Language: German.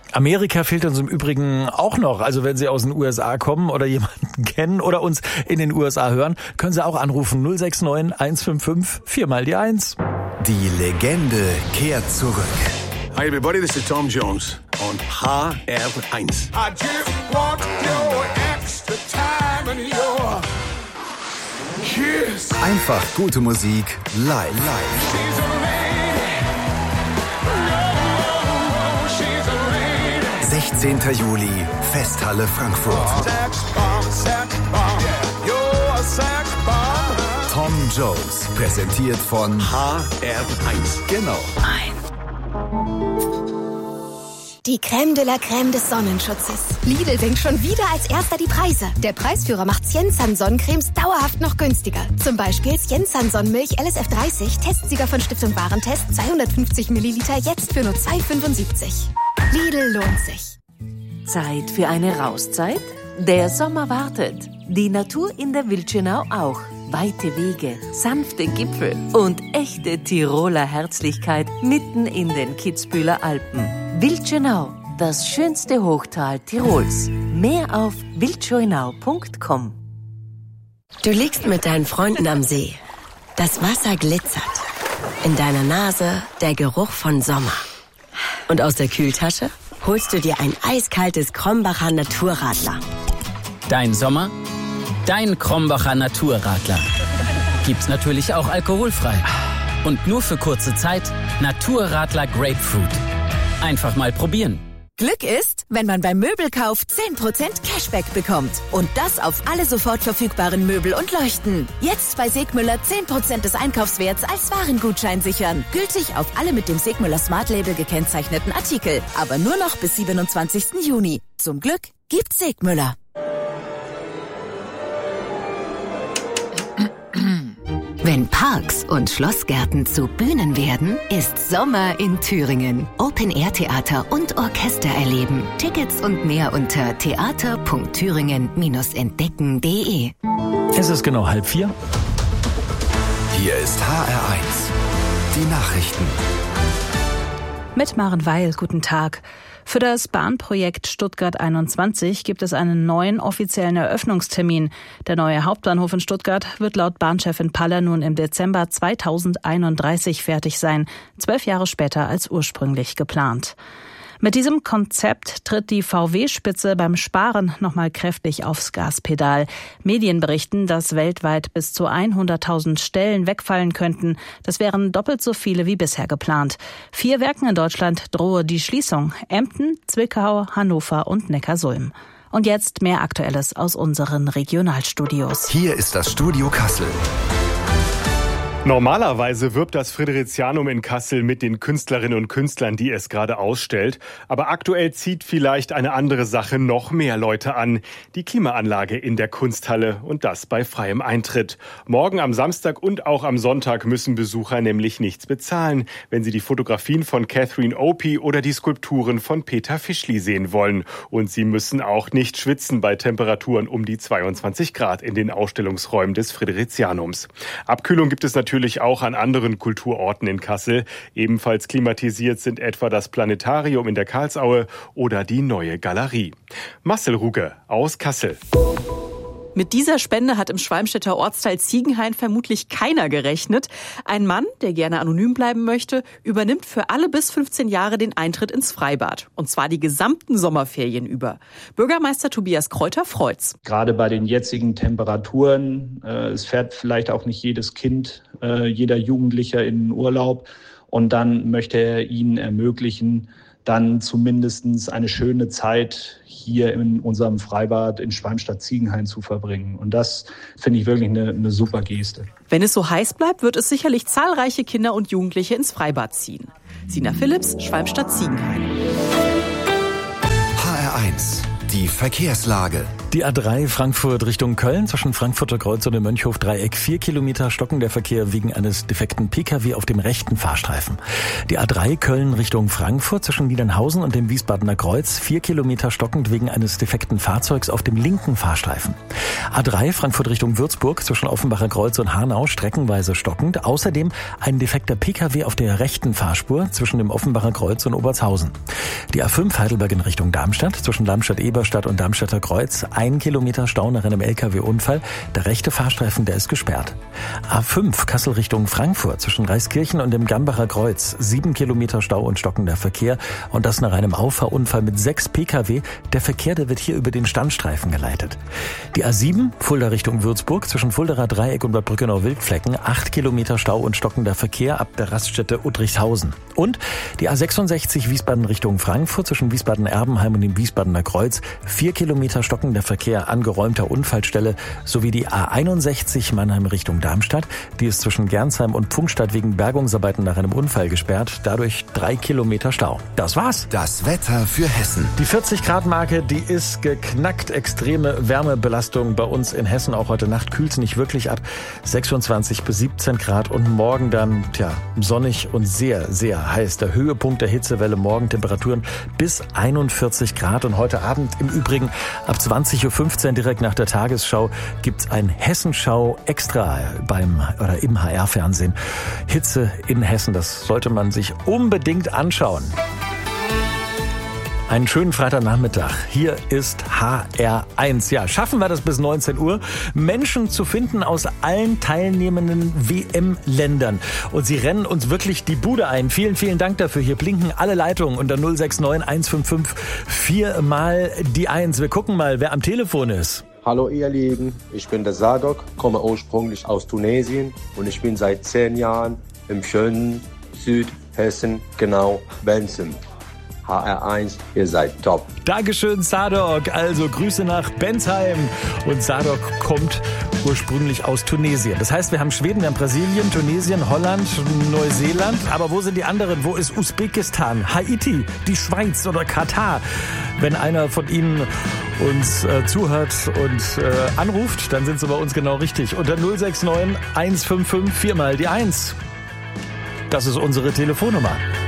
Amerika fehlt uns im Übrigen auch noch. Also wenn Sie aus den USA kommen oder jemanden kennen oder uns in den USA hören, können Sie auch anrufen 069 155 4 mal die 1. Die Legende kehrt zurück. Hi everybody, this is Tom Jones on HR1. I just want your extra time and your kiss. Einfach gute Musik live. She's a lady. Oh, she's a lady. 16. Juli, Festhalle Frankfurt. Sex bomb, you're a sex bomb. Tom Jones, präsentiert von HR1. Genau. Die Crème de la Crème des Sonnenschutzes. Lidl senkt schon wieder als erster die Preise. Der Preisführer macht Siensan Sonnencremes dauerhaft noch günstiger. Zum Beispiel Siensan Sonnenmilch LSF 30, Testsieger von Stiftung Warentest, 250 Milliliter, jetzt für nur 2,75. Lidl lohnt sich. Zeit für eine Rauszeit? Der Sommer wartet. Die Natur in der Wildschönau auch. Weite Wege, sanfte Gipfel und echte Tiroler Herzlichkeit mitten in den Kitzbüheler Alpen. Wildschönau, das schönste Hochtal Tirols. Mehr auf wildschönau.com. Du liegst mit deinen Freunden am See. Das Wasser glitzert. In deiner Nase der Geruch von Sommer. Und aus der Kühltasche holst du dir ein eiskaltes Krombacher Naturradler. Dein Sommer, dein Krombacher Naturradler. Gibt's natürlich auch alkoholfrei. Und nur für kurze Zeit Naturradler Grapefruit. Einfach mal probieren. Glück ist, wenn man beim Möbelkauf 10% Cashback bekommt. Und das auf alle sofort verfügbaren Möbel und Leuchten. Jetzt bei Segmüller 10% des Einkaufswerts als Warengutschein sichern. Gültig auf alle mit dem Segmüller Smart Label gekennzeichneten Artikel. Aber nur noch bis 27. Juni. Zum Glück gibt's Segmüller. Wenn Parks und Schlossgärten zu Bühnen werden, ist Sommer in Thüringen. Open-Air-Theater und Orchester erleben. Tickets und mehr unter theater.thüringen-entdecken.de. Es ist genau 3:30. Hier ist HR1. Die Nachrichten. Mit Maren Weil, guten Tag. Für das Bahnprojekt Stuttgart 21 gibt es einen neuen offiziellen Eröffnungstermin. Der neue Hauptbahnhof in Stuttgart wird laut Bahnchefin Paller nun im Dezember 2031 fertig sein, 12 Jahre später als ursprünglich geplant. Mit diesem Konzept tritt die VW-Spitze beim Sparen nochmal kräftig aufs Gaspedal. Medien berichten, dass weltweit bis zu 100.000 Stellen wegfallen könnten. Das wären doppelt so viele wie bisher geplant. 4 Werken in Deutschland drohe die Schließung. Emden, Zwickau, Hannover und Neckarsulm. Und jetzt mehr Aktuelles aus unseren Regionalstudios. Hier ist das Studio Kassel. Normalerweise wirbt das Fridericianum in Kassel mit den Künstlerinnen und Künstlern, die es gerade ausstellt. Aber aktuell zieht vielleicht eine andere Sache noch mehr Leute an. Die Klimaanlage in der Kunsthalle und das bei freiem Eintritt. Morgen am Samstag und auch am Sonntag müssen Besucher nämlich nichts bezahlen, wenn sie die Fotografien von Catherine Opie oder die Skulpturen von Peter Fischli sehen wollen. Und sie müssen auch nicht schwitzen bei Temperaturen um die 22 Grad in den Ausstellungsräumen des Fridericianums. Abkühlung gibt es natürlich auch an anderen Kulturorten in Kassel. Ebenfalls klimatisiert sind etwa das Planetarium in der Karlsaue oder die Neue Galerie. Marcel Ruge aus Kassel. Mit dieser Spende hat im Schwalmstädter Ortsteil Ziegenhain vermutlich keiner gerechnet. Ein Mann, der gerne anonym bleiben möchte, übernimmt für alle bis 15 Jahre den Eintritt ins Freibad. Und zwar die gesamten Sommerferien über. Bürgermeister Tobias Kreuter freut's. Gerade bei den jetzigen Temperaturen, es fährt vielleicht auch nicht jedes Kind, jeder Jugendlicher in den Urlaub. Und dann möchte er ihnen ermöglichen, dann zumindest eine schöne Zeit hier in unserem Freibad in Schwalmstadt-Ziegenhain zu verbringen. Und das finde ich wirklich eine super Geste. Wenn es so heiß bleibt, wird es sicherlich zahlreiche Kinder und Jugendliche ins Freibad ziehen. Sina Philipps, Schwalmstadt-Ziegenhain. HR1, die Verkehrslage. Die A3 Frankfurt Richtung Köln zwischen Frankfurter Kreuz und dem Mönchhof-Dreieck 4 Kilometer stockender Verkehr wegen eines defekten Pkw auf dem rechten Fahrstreifen. Die A3 Köln Richtung Frankfurt zwischen Niedernhausen und dem Wiesbadener Kreuz 4 Kilometer stockend wegen eines defekten Fahrzeugs auf dem linken Fahrstreifen. A3 Frankfurt Richtung Würzburg zwischen Offenbacher Kreuz und Hanau streckenweise stockend. Außerdem ein defekter Pkw auf der rechten Fahrspur zwischen dem Offenbacher Kreuz und Obertshausen. Die A5 Heidelberg in Richtung Darmstadt zwischen Darmstadt-Eberstadt und Darmstädter Kreuz 1 Kilometer Stau nach einem LKW-Unfall. Der rechte Fahrstreifen, der ist gesperrt. A5 Kassel Richtung Frankfurt zwischen Reiskirchen und dem Gambacher Kreuz 7 Kilometer Stau und stockender Verkehr. Und das nach einem Auffahrunfall mit 6 Pkw. Der Verkehr, der wird hier über den Standstreifen geleitet. Die A7 Fulda Richtung Würzburg zwischen Fuldaer Dreieck und Bad Brückenau-Wildflecken 8 Kilometer Stau und stockender Verkehr ab der Raststätte Uttrichshausen. Und die A66 Wiesbaden Richtung Frankfurt zwischen Wiesbaden-Erbenheim und dem Wiesbadener Kreuz 4 Kilometer stockender Verkehr an geräumter Unfallstelle sowie die A61 Mannheim Richtung Darmstadt. Die ist zwischen Gernsheim und Pfungstadt wegen Bergungsarbeiten nach einem Unfall gesperrt. Dadurch 3 Kilometer Stau. Das war's. Das Wetter für Hessen. Die 40-Grad-Marke, die ist geknackt. Extreme Wärmebelastung bei uns in Hessen. Auch heute Nacht kühlt es nicht wirklich ab. 26 bis 17 Grad und morgen dann, sonnig und sehr, sehr heiß. Der Höhepunkt der Hitzewelle morgen Temperaturen bis 41 Grad. Und heute Abend im Übrigen ab 20.15 Uhr direkt nach der Tagesschau gibt's ein Hessenschau extra im HR-Fernsehen. Hitze in Hessen, das sollte man sich unbedingt anschauen. Einen schönen Freitagnachmittag. Hier ist HR1. Ja, schaffen wir das bis 19 Uhr, Menschen zu finden aus allen teilnehmenden WM-Ländern. Und sie rennen uns wirklich die Bude ein. Vielen, vielen Dank dafür. Hier blinken alle Leitungen unter 069 155 4 mal die 1. Wir gucken mal, wer am Telefon ist. Hallo ihr Lieben, ich bin der Sadok, komme ursprünglich aus Tunesien und ich bin seit 10 Jahren im schönen Südhessen, genau Bensum. HR1, ihr seid top. Dankeschön, Sadok. Also Grüße nach Bensheim. Und Sadok kommt ursprünglich aus Tunesien. Das heißt, wir haben Schweden, wir haben Brasilien, Tunesien, Holland, Neuseeland. Aber wo sind die anderen? Wo ist Usbekistan, Haiti, die Schweiz oder Katar? Wenn einer von Ihnen uns zuhört und anruft, dann sind Sie bei uns genau richtig. Unter 069 155 4 mal die 1. Das ist unsere Telefonnummer.